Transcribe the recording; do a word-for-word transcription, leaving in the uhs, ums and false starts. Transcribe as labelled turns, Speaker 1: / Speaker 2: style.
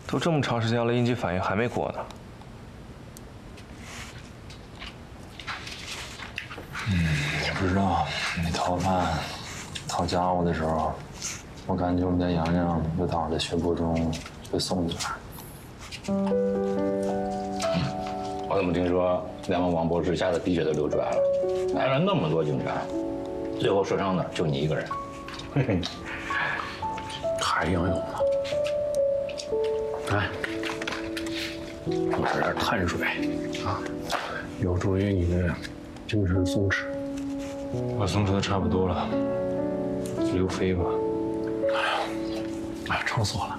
Speaker 1: 都这么长时间了，应激反应还没过呢。
Speaker 2: 嗯，也不知道你讨饭、讨家务的时候，我感觉我们家洋洋又到了血泊中被送进来。
Speaker 3: 我怎么听说连王王博士家的鼻血都流出来了？来了那么多警察，最后受伤的就你一个人。嘿嘿，
Speaker 4: 还杨勇呢？来，喝点碳水啊，有助于你的精神松弛。
Speaker 2: 我松弛的差不多了，刘飞吧。
Speaker 4: 哎呀，撑死我了！